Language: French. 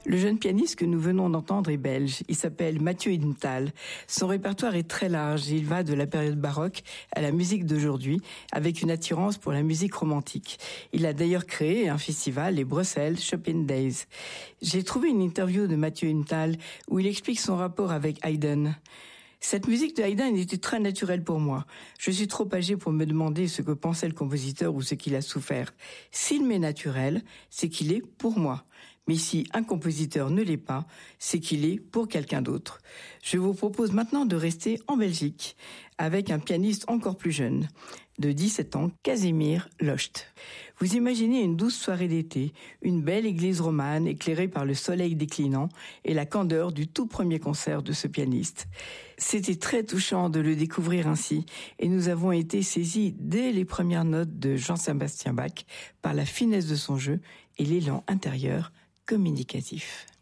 Le jeune pianiste que nous venons d'entendre est belge. Il s'appelle Mathieu Hidenthal. Son répertoire est très large. Il va de la période baroque à la musique d'aujourd'hui, avec une attirance pour la musique romantique. Il a d'ailleurs créé un festival, les Bruxelles Chopin Days. J'ai trouvé une interview de Mathieu Hidenthal où il explique son rapport avec Haydn. Cette musique de Haydn était très naturelle pour moi. Je suis trop âgé pour me demander ce que pensait le compositeur ou ce qu'il a souffert. S'il m'est naturel, c'est qu'il est pour moi. Mais si un compositeur ne l'est pas, c'est qu'il est pour quelqu'un d'autre. Je vous propose maintenant de rester en Belgique avec un pianiste encore plus jeune, de 17 ans, Casimir Locht. Vous imaginez une douce soirée d'été, une belle église romane éclairée par le soleil déclinant et la candeur du tout premier concert de ce pianiste. C'était très touchant de le découvrir ainsi et nous avons été saisis dès les premières notes de Jean-Sébastien Bach par la finesse de son jeu et l'élan intérieur communicatif.